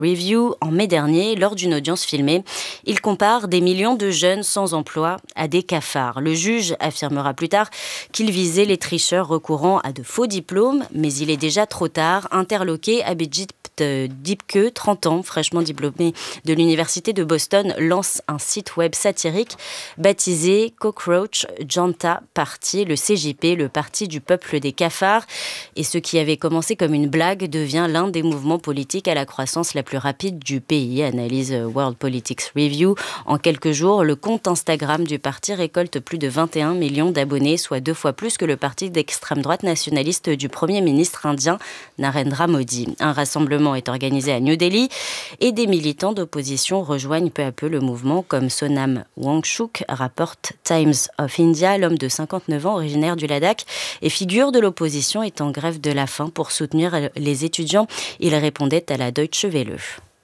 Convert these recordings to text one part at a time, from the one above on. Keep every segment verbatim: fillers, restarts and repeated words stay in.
Review en mai dernier, lors d'une audience filmée. Il compare des millions de jeunes sans emploi à des cafards. Le juge affirmera plus tard qu'il visait les tricheurs recourant à de faux diplômes, mais il est déjà trop tard. Interloqué, Abhijit Dipke, trente ans, fraîchement diplômé de l'université de Boston, lance un site web satirique baptisé Cockroach Janta Party, le C J P, le parti du peuple des cafards. Et ce qui avait commencé comme une blague devient l'un des mouvements politiques à la croissance la plus rapide du pays, analyse World Politics Review. En quelques jours, le compte Instagram du parti récolte plus de vingt et un millions d'abonnés, soit deux fois plus que le parti d'extrême droite nationaliste du Premier ministre indien Narendra Modi. Un rassemblement est organisé à New Delhi et des militants d'opposition rejoignent peu à peu le mouvement, comme Sonam Wangchuk, rapporte Times of India. L'homme de cinquante-neuf ans, originaire du Ladakh et figure de l'opposition, est en grève de la faim pour soutenir les étudiants. Il répondait à la Deutsche Welle.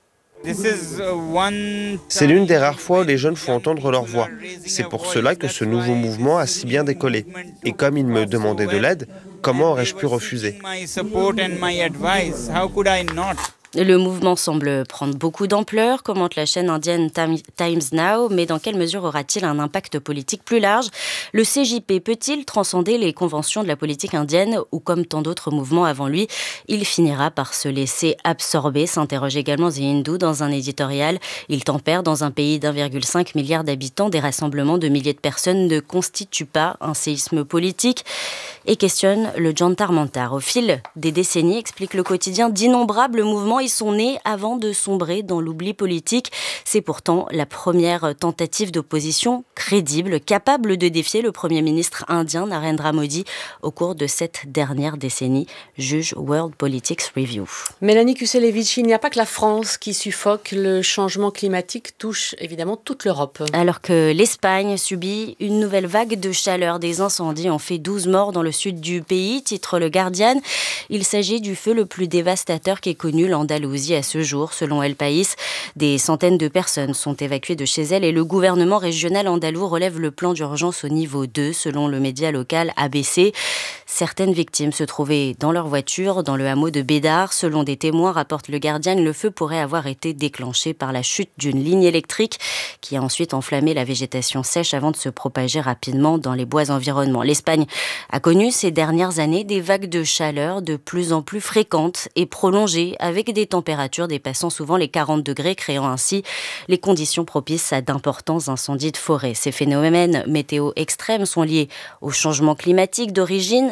C'est l'une des rares fois où les jeunes font entendre leur voix. C'est pour cela que ce nouveau mouvement a si bien décollé. Et comme ils me demandaient de l'aide, comment aurais-je pu refuser ? Le mouvement semble prendre beaucoup d'ampleur, commente la chaîne indienne Times Now, mais dans quelle mesure aura-t-il un impact politique plus large ? Le C J P peut-il transcender les conventions de la politique indienne ou, comme tant d'autres mouvements avant lui, il finira par se laisser absorber, s'interroge également The Hindu dans un éditorial. Il tempère dans un pays d'un virgule cinq milliard d'habitants, des rassemblements de milliers de personnes ne constituent pas un séisme politique et questionne le Jantar Mantar. Au fil des décennies, explique le quotidien, d'innombrables mouvements y sont nés avant de sombrer dans l'oubli politique. C'est pourtant la première tentative d'opposition crédible, capable de défier le Premier ministre indien Narendra Modi au cours de cette dernière décennie, juge World Politics Review. Mélanie Kuselevich, il n'y a pas que la France qui suffoque. Le changement climatique touche évidemment toute l'Europe. Alors que l'Espagne subit une nouvelle vague de chaleur, des incendies ont fait douze morts dans le sud du pays, titre le Guardian. Il s'agit du feu le plus dévastateur qu'ait connu l'Andalousie à ce jour. Selon El País, des centaines de personnes sont évacuées de chez elles et le gouvernement régional andalou relève le plan d'urgence au niveau deux, selon le média local A B C. Certaines victimes se trouvaient dans leur voiture, dans le hameau de Bédar. Selon des témoins, rapporte le Guardian, le feu pourrait avoir été déclenché par la chute d'une ligne électrique qui a ensuite enflammé la végétation sèche avant de se propager rapidement dans les bois environnants. L'Espagne a connu ces dernières années des vagues de chaleur de plus en plus fréquentes et prolongées, avec des températures dépassant souvent les quarante degrés, créant ainsi les conditions propices à d'importants incendies de forêt. Ces phénomènes météo extrêmes sont liés au changement climatique d'origine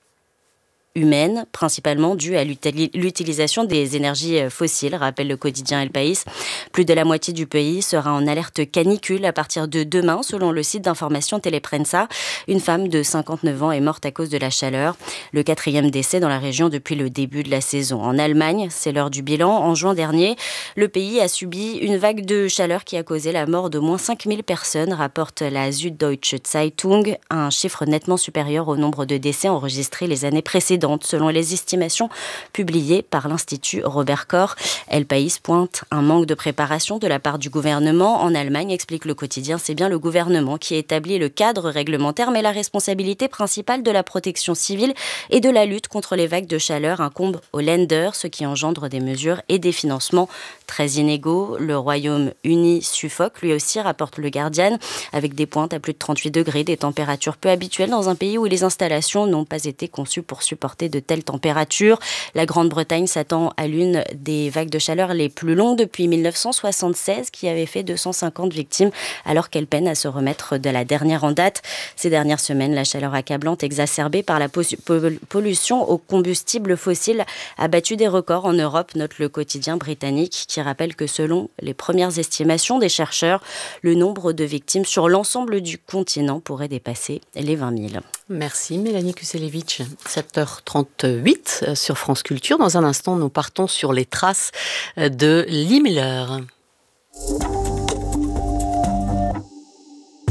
humaine, principalement due à l'utilisation des énergies fossiles, rappelle le quotidien El País. Plus de la moitié du pays sera en alerte canicule à partir de demain, selon le site d'information Teleprensa. Une femme de cinquante-neuf ans est morte à cause de la chaleur. Le quatrième décès dans la région depuis le début de la saison. En Allemagne, c'est l'heure du bilan. En juin dernier, le pays a subi une vague de chaleur qui a causé la mort d'au moins cinq mille personnes, rapporte la Süddeutsche Zeitung, un chiffre nettement supérieur au nombre de décès enregistrés les années précédentes, selon les estimations publiées par l'Institut Robert Koch. El País pointe un manque de préparation de la part du gouvernement. En Allemagne, explique le quotidien, c'est bien le gouvernement qui a établi le cadre réglementaire, mais la responsabilité principale de la protection civile et de la lutte contre les vagues de chaleur incombe aux Länder, ce qui engendre des mesures et des financements très inégaux. Le Royaume-Uni suffoque, lui aussi, rapporte le Guardian, avec des pointes à plus de trente-huit degrés, des températures peu habituelles dans un pays où les installations n'ont pas été conçues pour supporter de telles températures. La Grande-Bretagne s'attend à l'une des vagues de chaleur les plus longues depuis mille neuf cent soixante-seize, qui avait fait deux cent cinquante victimes, alors qu'elle peine à se remettre de la dernière en date. Ces dernières semaines, la chaleur accablante exacerbée par la pollution au combustible fossile a battu des records en Europe, note le quotidien britannique, qui rappelle que selon les premières estimations des chercheurs, le nombre de victimes sur l'ensemble du continent pourrait dépasser les vingt mille. Merci Mélanie Kuselevich. sept heures trente-huit sur France Culture. Dans un instant, nous partons sur les traces de Lee Miller.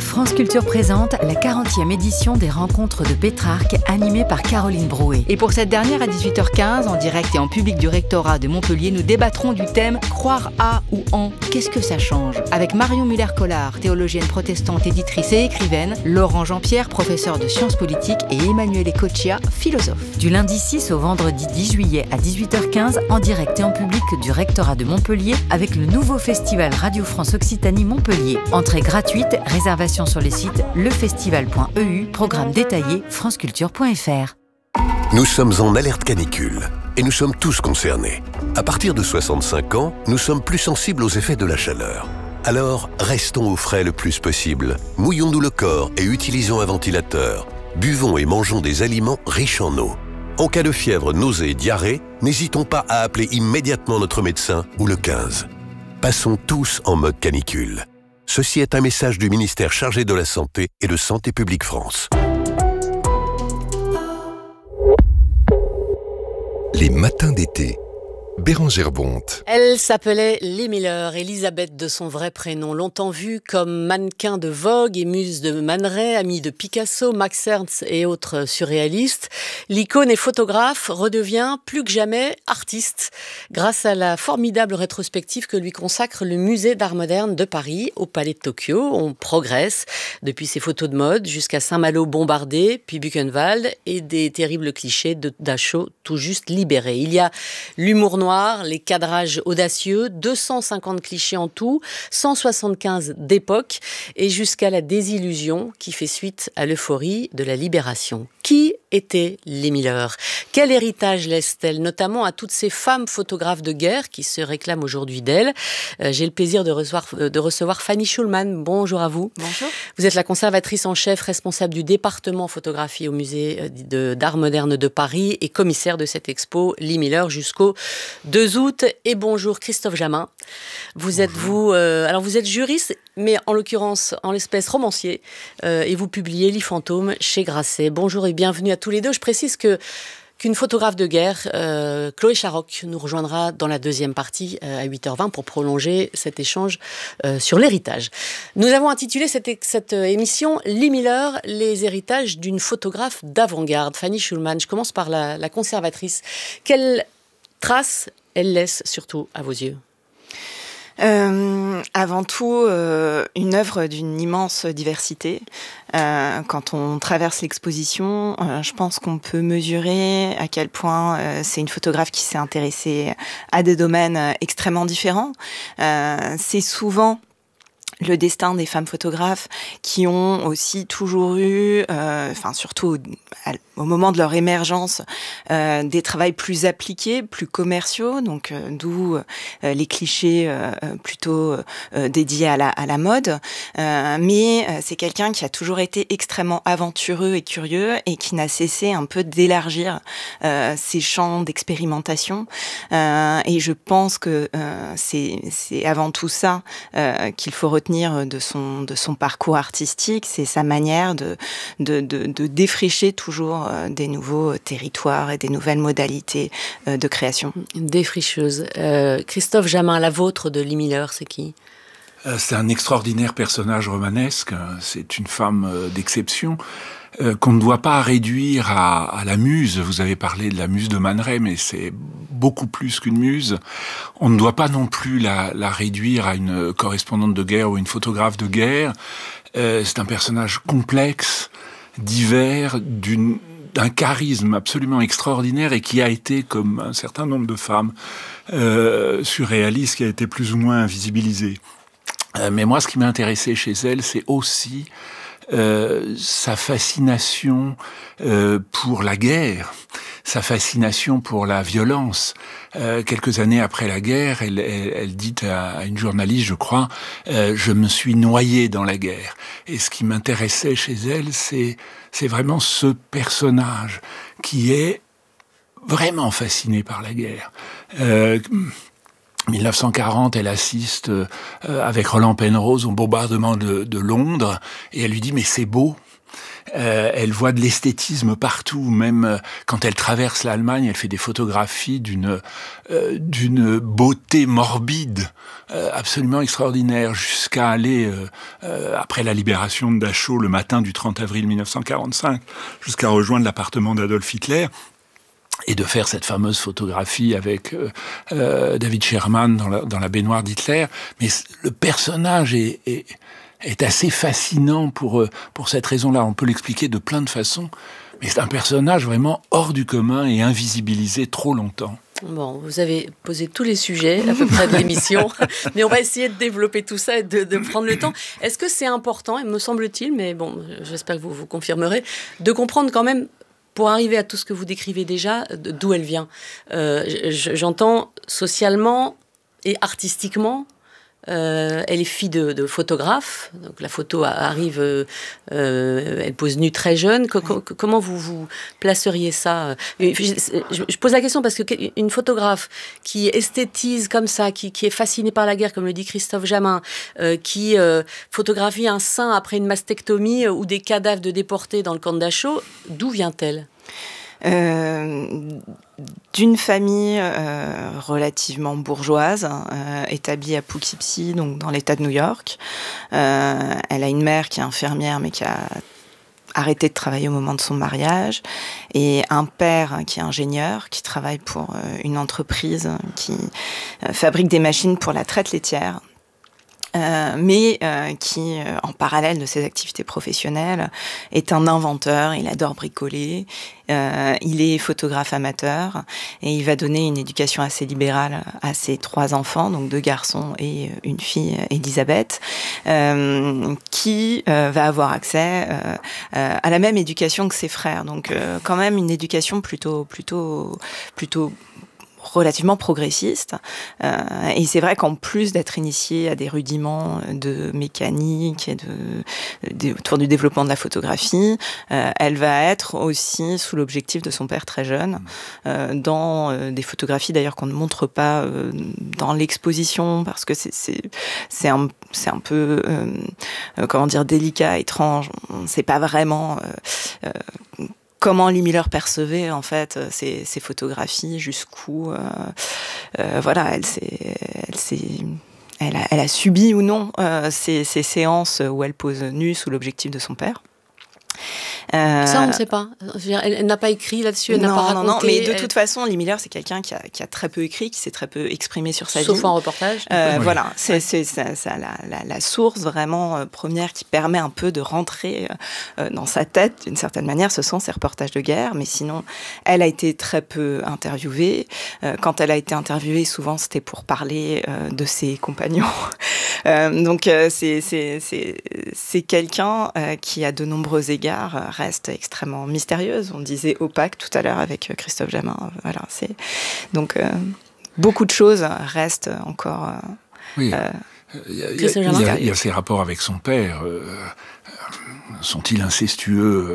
France Culture présente la quarantième édition des Rencontres de Pétrarque, animée par Caroline Brouet. Et pour cette dernière, à dix-huit heures quinze, en direct et en public du rectorat de Montpellier, nous débattrons du thème « Croire à ou en, qu'est-ce que ça change ?» avec Marion Muller-Collard, théologienne protestante, éditrice et écrivaine, Laurent Jean-Pierre, professeur de sciences politiques, et Emmanuel Ecoccia, philosophe. Du lundi six au vendredi dix juillet à dix-huit heures quinze, en direct et en public du rectorat de Montpellier, avec le nouveau festival Radio France Occitanie Montpellier. Entrée gratuite, réservation sur les sites lefestival point e u, programme détaillé franceculture point f r. Nous sommes en alerte canicule et nous sommes tous concernés. À partir de soixante-cinq ans, nous sommes plus sensibles aux effets de la chaleur. Alors, restons au frais le plus possible. Mouillons-nous le corps et utilisons un ventilateur. Buvons et mangeons des aliments riches en eau. En cas de fièvre, nausées et diarrhée, n'hésitons pas à appeler immédiatement notre médecin ou le quinze. Passons tous en mode canicule. Ceci est un message du ministère chargé de la Santé et de Santé publique France. Les matins d'été. Bérengère Bonte. Elle s'appelait Lee Miller, Elisabeth de son vrai prénom, longtemps vue comme mannequin de Vogue et muse de Man Ray, amie de Picasso, Max Ernst et autres surréalistes. L'icône et photographe redevient plus que jamais artiste grâce à la formidable rétrospective que lui consacre le musée d'art moderne de Paris au Palais de Tokyo. On progresse depuis ses photos de mode jusqu'à Saint-Malo bombardé, puis Buchenwald et des terribles clichés de Dachau tout juste libérés. Il y a l'humour noir, les cadrages audacieux, deux cent cinquante clichés en tout, cent soixante-quinze d'époque et jusqu'à la désillusion qui fait suite à l'euphorie de la libération. Qui était Lee Miller ? Quel héritage laisse-t-elle, notamment à toutes ces femmes photographes de guerre qui se réclament aujourd'hui d'elle ? euh, J'ai le plaisir de recevoir, de recevoir Fanny Schulman. Bonjour à vous. Bonjour. Vous êtes la conservatrice en chef, responsable du département photographie au musée de, d'art moderne de Paris et commissaire de cette expo Lee Miller jusqu'au deux août. Et bonjour Christophe Jamin. Vous bonjour. êtes vous, euh, alors vous êtes juriste, mais en l'occurrence, en l'espèce romancier, euh, et vous publiez Lit fantôme chez Grasset. Bonjour et bienvenue à tous les deux. Je précise que qu'une photographe de guerre, euh, Chloé Charoc, nous rejoindra dans la deuxième partie euh, à huit heures vingt pour prolonger cet échange euh, sur l'héritage. Nous avons intitulé cette, cette émission Lee Miller, les héritages d'une photographe d'avant-garde. Fanny Schulman, je commence par la, la conservatrice. Quelle trace elle laisse surtout à vos yeux ? Euh, avant tout, euh, une œuvre d'une immense diversité. Euh, quand on traverse l'exposition, euh, je pense qu'on peut mesurer à quel point euh, c'est une photographe qui s'est intéressée à des domaines extrêmement différents. Euh, c'est souvent le destin des femmes photographes qui ont aussi toujours eu, euh, enfin surtout au, au moment de leur émergence, euh, des travails plus appliqués, plus commerciaux, donc euh, d'où euh, les clichés euh, plutôt euh, dédiés à la, à la mode. Euh, mais euh, c'est quelqu'un qui a toujours été extrêmement aventureux et curieux et qui n'a cessé un peu d'élargir euh, ses champs d'expérimentation. Euh, et je pense que euh, c'est, c'est avant tout ça euh, qu'il faut retenir de son, de son parcours artistique, c'est sa manière de, de, de, de défricher toujours euh, des nouveaux territoires et des nouvelles modalités euh, de création. Défricheuse. Euh, Christophe Jamin, la vôtre de Lee Miller, c'est qui ? euh, C'est un extraordinaire personnage romanesque, c'est une femme euh, d'exception. Euh, qu'on ne doit pas réduire à, à la muse. Vous avez parlé de la muse de Man Ray, mais c'est beaucoup plus qu'une muse. On ne doit pas non plus la, la réduire à une correspondante de guerre ou une photographe de guerre. Euh, c'est un personnage complexe, divers, d'une, d'un charisme absolument extraordinaire et qui a été, comme un certain nombre de femmes euh, surréalistes, qui a été plus ou moins invisibilisé. Euh, mais moi, ce qui m'a intéressé chez elle, c'est aussi Euh, sa fascination euh, pour la guerre, sa fascination pour la violence. Euh, quelques années après la guerre, elle, elle, elle dit à, à une journaliste, je crois, euh, « Je me suis noyée dans la guerre ». Et ce qui m'intéressait chez elle, c'est, c'est vraiment ce personnage qui est vraiment fasciné par la guerre. Euh, mille neuf cent quarante, elle assiste euh, avec Roland Penrose au bombardement de, de Londres et elle lui dit « mais c'est beau ». Euh, elle voit de l'esthétisme partout, même euh, quand elle traverse l'Allemagne, elle fait des photographies d'une euh, d'une beauté morbide, euh, absolument extraordinaire, jusqu'à aller, euh, euh, après la libération de Dachau, le matin du trente avril mille neuf cent quarante-cinq, jusqu'à rejoindre l'appartement d'Adolf Hitler, et de faire cette fameuse photographie avec euh, euh, David Sherman dans la, dans la baignoire d'Hitler. Mais le personnage est, est, est assez fascinant pour, pour cette raison-là. On peut l'expliquer de plein de façons, mais c'est un personnage vraiment hors du commun et invisibilisé trop longtemps. Bon, vous avez posé tous les sujets à peu près de l'émission, mais on va essayer de développer tout ça et de, de prendre le temps. Est-ce que c'est important, me semble-t-il, mais bon, j'espère que vous vous confirmerez, de comprendre quand même, pour arriver à tout ce que vous décrivez déjà, d'où elle vient. Euh, j'entends socialement et artistiquement, euh, elle est fille de, de photographe, donc la photo arrive, euh, elle pose nue très jeune. Co- co- comment vous vous placeriez ça ? je, je, je pose la question parce qu'une photographe qui esthétise comme ça, qui, qui est fascinée par la guerre, comme le dit Christophe Jamin, euh, qui euh, photographie un sein après une mastectomie ou des cadavres de déportés dans le camp de Dachau, d'où vient-elle ? Euh, d'une famille euh, relativement bourgeoise, euh, établie à Poughkeepsie, donc dans l'État de New York. Euh, elle a une mère qui est infirmière, mais qui a arrêté de travailler au moment de son mariage, et un père qui est ingénieur, qui travaille pour euh, une entreprise qui euh, fabrique des machines pour la traite laitière. Euh, mais euh, qui, euh, en parallèle de ses activités professionnelles, est un inventeur, il adore bricoler, euh, il est photographe amateur, et il va donner une éducation assez libérale à ses trois enfants, donc deux garçons et une fille, Elisabeth, euh, qui euh, va avoir accès euh, euh, à la même éducation que ses frères, donc euh, quand même une éducation plutôt, plutôt, plutôt relativement progressiste. Euh, et c'est vrai qu'en plus d'être initiée à des rudiments de mécanique et de, de, autour du développement de la photographie, euh, elle va être aussi sous l'objectif de son père très jeune, euh, dans euh, des photographies d'ailleurs qu'on ne montre pas euh, dans l'exposition, parce que c'est, c'est, c'est, un, c'est un peu, euh, euh, comment dire, délicat, étrange. On ne sait pas vraiment... Euh, euh, comment Lee Miller percevait en fait ces, ces photographies, jusqu'où, euh, euh, voilà, elle s'est, elle s'est, elle a, elle a subi ou non euh, ces, ces séances où elle pose nue sous l'objectif de son père. Euh... Ça, on ne sait pas. Elle, elle n'a pas écrit là-dessus, elle non, n'a pas raconté. Non, non, mais de elle... toute façon, Lee Miller, c'est quelqu'un qui a, qui a très peu écrit, qui s'est très peu exprimé sur sa Sauf vie. Sauf en reportage. Euh, oui. Voilà, c'est, oui. c'est, c'est, c'est la, la, la source vraiment euh, première qui permet un peu de rentrer euh, dans sa tête, d'une certaine manière, ce sont ses reportages de guerre. Mais sinon, elle a été très peu interviewée. Euh, quand elle a été interviewée, souvent, c'était pour parler euh, de ses compagnons. euh, donc, euh, c'est, c'est, c'est, c'est quelqu'un euh, qui, à de nombreux égards, reste extrêmement mystérieuse. On disait opaque tout à l'heure avec Christophe Jamin. Voilà, c'est... Donc, euh, beaucoup de choses restent encore... Euh, oui, euh, il y a, il y a, il y a, il y a ces rapports avec son père. Euh, sont-ils incestueux ?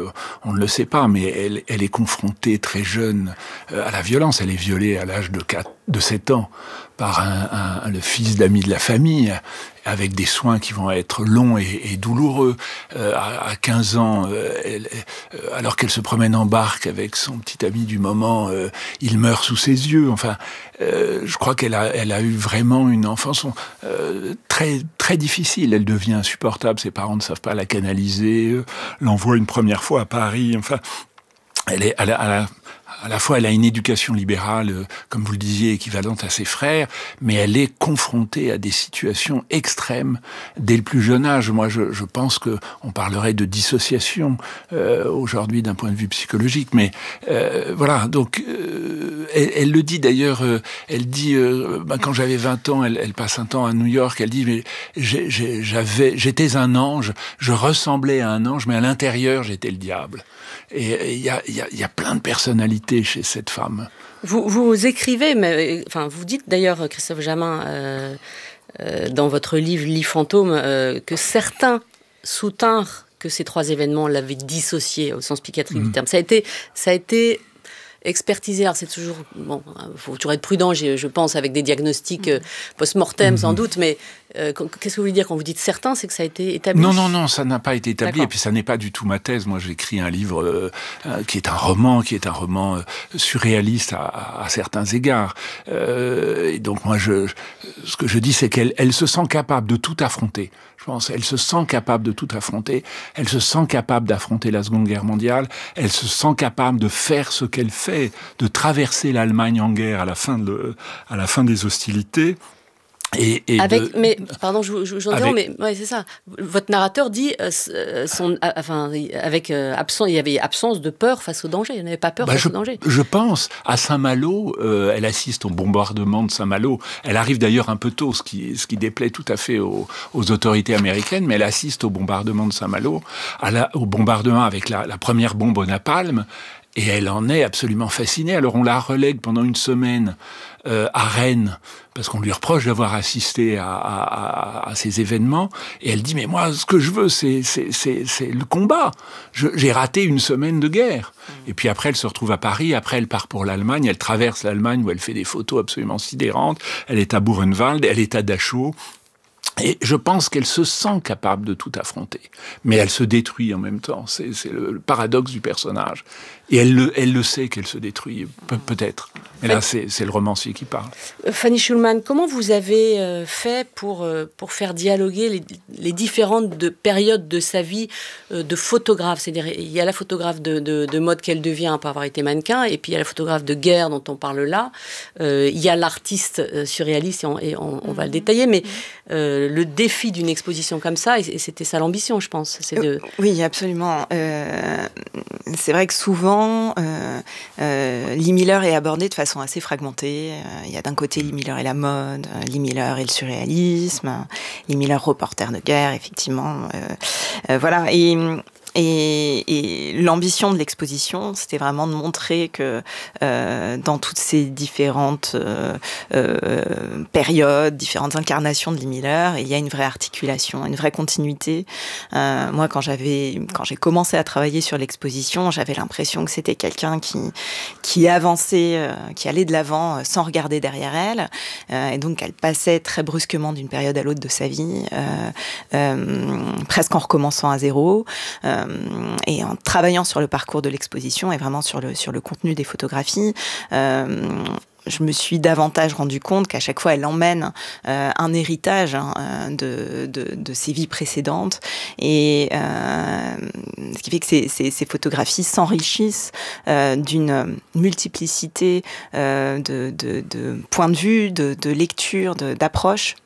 On ne le sait pas, mais elle, elle est confrontée très jeune à la violence. Elle est violée à l'âge de, quatre, de sept ans par un, un, le fils d'ami de la famille, avec des soins qui vont être longs et, et douloureux. Euh, à, à quinze ans, euh, elle, euh, alors qu'elle se promène en barque avec son petit ami du moment, euh, il meurt sous ses yeux. Enfin, euh, je crois qu'elle a, elle a eu vraiment une enfance euh, très, très difficile. Elle devient insupportable. Ses parents ne savent pas la canaliser. Euh, l'envoient une première fois à Paris. Enfin, elle est à la, à la À la fois, elle a une éducation libérale, euh, comme vous le disiez, équivalente à ses frères, mais elle est confrontée à des situations extrêmes dès le plus jeune âge. Moi, je, je pense qu'on parlerait de dissociation euh, aujourd'hui d'un point de vue psychologique, mais euh, voilà. Donc, euh, elle, elle le dit d'ailleurs. Euh, elle dit euh, bah, quand j'avais vingt ans, elle, elle passe un temps à New York. Elle dit mais j'ai, j'ai, j'avais, j'étais un ange, je ressemblais à un ange, mais à l'intérieur, j'étais le diable. Et il y a, y, a, y a plein de personnalités chez cette femme. Vous, vous écrivez, mais, enfin, vous dites d'ailleurs, Christophe Jamin, euh, euh, dans votre livre « Lit fantôme euh, », que certains soutinrent que ces trois événements l'avaient dissocié, au sens psychiatrique mmh. du terme. Ça a été, ça a été expertiser, alors c'est toujours, bon, il faut toujours être prudent, je, je pense, avec des diagnostics euh, post-mortem, mmh. sans doute, mais euh, qu'est-ce que vous voulez dire quand vous dites certains, c'est que ça a été établi? Non, non, non, ça n'a pas été établi, D'accord. Et puis ça n'est pas du tout ma thèse. Moi, j'écris un livre euh, euh, qui est un roman, qui est un roman euh, surréaliste à, à, à certains égards. Euh, et donc, moi, je, ce que je dis, c'est qu'elle elle se sent capable de tout affronter. Je pense, elle se sent capable de tout affronter. Elle se sent capable d'affronter la Seconde Guerre mondiale. Elle se sent capable de faire ce qu'elle fait, de traverser l'Allemagne en guerre à la fin de, à la fin des hostilités. Et, et avec, de, mais pardon, je, je, j'en avec, mais ouais, c'est ça. Votre narrateur dit, euh, son, euh, enfin, avec euh, absence, il y avait absence de peur face au danger. Il n'avait pas peur bah face je, au danger. Je pense à Saint-Malo, euh, elle assiste au bombardement de Saint-Malo. Elle arrive d'ailleurs un peu tôt, ce qui, ce qui déplaît tout à fait aux, aux autorités américaines, mais elle assiste au bombardement de Saint-Malo, à la, au bombardement avec la, la première bombe au napalm. Et elle en est absolument fascinée. Alors on la relègue pendant une semaine euh, à Rennes, parce qu'on lui reproche d'avoir assisté à, à, à ces événements. Et elle dit, mais moi, ce que je veux, c'est, c'est, c'est, c'est le combat. Je, j'ai raté une semaine de guerre. Et puis après, elle se retrouve à Paris. Après, elle part pour l'Allemagne. Elle traverse l'Allemagne où elle fait des photos absolument sidérantes. Elle est à Buchenwald, elle est à Dachau. Et je pense qu'elle se sent capable de tout affronter. Mais elle se détruit en même temps. C'est, c'est le, le paradoxe du personnage. Et elle le, elle le sait qu'elle se détruit, Pe- peut-être. Mais là, c'est, c'est le romancier qui parle. Fanny Schulman, comment vous avez euh, fait pour, euh, pour faire dialoguer les, les différentes de, périodes de sa vie euh, de photographe? C'est-à-dire, il y a la photographe de, de, de mode qu'elle devient après avoir été mannequin, et puis il y a la photographe de guerre dont on parle là. Euh, il y a l'artiste euh, surréaliste, et on, et on, on va le détailler, mais euh, le défi d'une exposition comme ça, et, et c'était ça l'ambition, je pense. C'est de... Oui, absolument. Euh, c'est vrai que souvent, euh, euh, Lee Miller est abordé de façon assez fragmentée. Il y a d'un côté Lee Miller et la mode, Lee Miller et le surréalisme, Lee Miller reporter de guerre, effectivement. Euh, euh, voilà. Et Et, et l'ambition de l'exposition, c'était vraiment de montrer que euh, dans toutes ces différentes euh, euh, périodes, différentes incarnations de Lee Miller, il y a une vraie articulation, une vraie continuité. Euh, moi, quand j'avais, quand j'ai commencé à travailler sur l'exposition, j'avais l'impression que c'était quelqu'un qui qui avançait, euh, qui allait de l'avant euh, sans regarder derrière elle, euh, et donc elle passait très brusquement d'une période à l'autre de sa vie, euh, euh, presque en recommençant à zéro. Euh, et en travaillant sur le parcours de l'exposition et vraiment sur le, sur le contenu des photographies, euh, je me suis davantage rendu compte qu'à chaque fois, elle emmène euh, un héritage hein, de, de, de ses vies précédentes. Et euh, ce qui fait que ces, ces, ces photographies s'enrichissent euh, d'une multiplicité euh, de, de, de points de vue, de, de lecture, de, d'approches,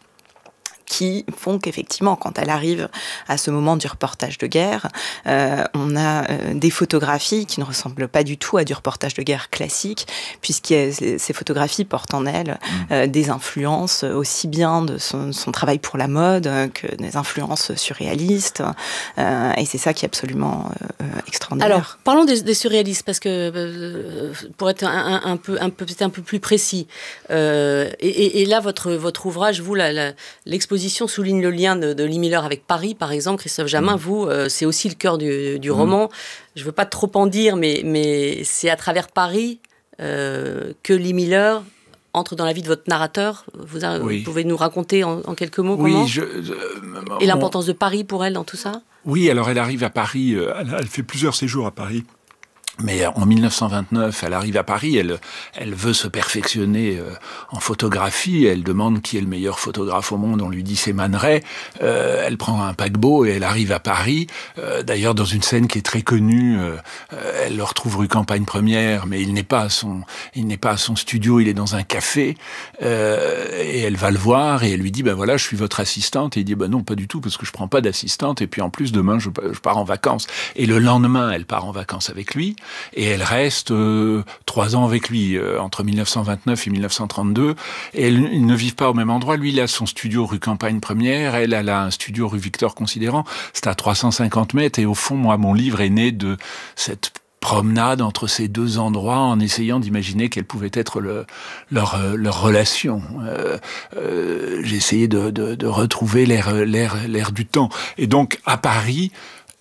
qui font qu'effectivement, quand elle arrive à ce moment du reportage de guerre, euh, on a euh, des photographies qui ne ressemblent pas du tout à du reportage de guerre classique, puisque ces photographies portent en elles euh, des influences aussi bien de son, son travail pour la mode euh, que des influences surréalistes, euh, et c'est ça qui est absolument euh, extraordinaire. Alors, parlons des, des surréalistes, parce que euh, pour être un, un, un peu, un peu, peut-être un peu plus précis, euh, et, et, et là, votre, votre ouvrage, vous, la, la, l'exposition souligne le lien de, de Lee Miller avec Paris, par exemple. Christophe Jamin, mmh. vous, euh, c'est aussi le cœur du, du mmh. roman. Je ne veux pas trop en dire, mais, mais c'est à travers Paris euh, que Lee Miller entre dans la vie de votre narrateur. Vous, a, oui. vous pouvez nous raconter en, en quelques mots oui, comment je, je, Et l'importance on... de Paris pour elle dans tout ça? Oui, alors elle arrive à Paris, elle, elle fait plusieurs séjours à Paris. Mais en dix-neuf cent vingt-neuf, elle arrive à Paris, elle, elle veut se perfectionner euh, en photographie, elle demande qui est le meilleur photographe au monde, on lui dit c'est Man Ray, euh, elle prend un paquebot et elle arrive à Paris, euh, d'ailleurs dans une scène qui est très connue, euh, elle le retrouve rue Campagne Première, mais il n'est pas à son, il n'est pas à son studio, il est dans un café, euh, et elle va le voir et elle lui dit ben voilà, je suis votre assistante, et il dit ben non, pas du tout, parce que je prends pas d'assistante, et puis en plus demain je, je pars en vacances, et le lendemain elle part en vacances avec lui. Et elle reste euh, trois ans avec lui, euh, entre dix-neuf cent vingt-neuf et dix-neuf cent trente-deux. Et elle, ils ne vivent pas au même endroit. Lui, il a son studio rue Campagne Première. Elle, elle a un studio rue Victor Considérant. C'est à trois cent cinquante mètres. Et au fond, moi, mon livre est né de cette promenade entre ces deux endroits en essayant d'imaginer quelle pouvait être le, leur, leur relation. Euh, euh, j'ai essayé de, de, de retrouver l'air, l'air, l'air du temps. Et donc, à Paris,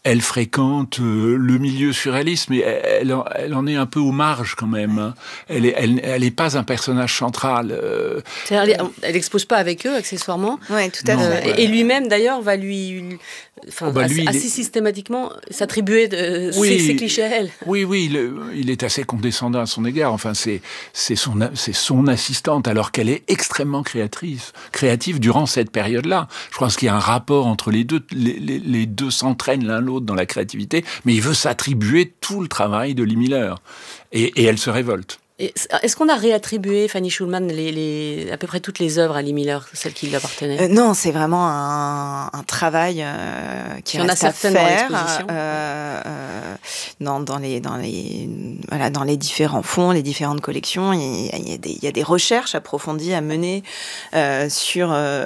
elle fréquente euh, le milieu surréaliste, mais elle, elle, elle en est un peu aux marges quand même. Hein. Elle est, elle, elle est pas un personnage central. Euh... C'est-à-dire, elle n'expose pas avec eux, accessoirement. Oui, tout à non, fait. Ouais. Et lui-même, d'ailleurs, va lui, enfin, oh bah lui, assez, assez est... systématiquement s'attribuer de oui, ses, ses clichés à elle. Oui, oui, il, il est assez condescendant à son égard. Enfin, c'est, c'est, son, c'est son assistante, alors qu'elle est extrêmement créatrice, créative durant cette période-là. Je pense qu'il y a un rapport entre les deux. Les, les, les deux s'entraînent l'un l'autre dans la créativité, mais il veut s'attribuer tout le travail de Lee Miller. Et, et elle se révolte. Et est-ce qu'on a réattribué, Fanny Schulman, les, les, à peu près toutes les œuvres à Lee Miller, celles qui lui appartenaient ? euh, Non, c'est vraiment un, un travail euh, qui reste à faire dans, euh, euh, dans, dans, les, dans, les, voilà, dans les différents fonds, les différentes collections. Il y a, il y a, des, il y a des recherches approfondies à mener euh, sur, euh,